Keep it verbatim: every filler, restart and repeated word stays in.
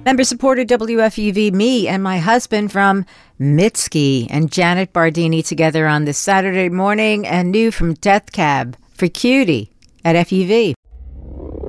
Member-supported W F U V, me and my husband from Mitski, and Janet Bardini together on this Saturday morning, and new from Death Cab for Cutie at F U V.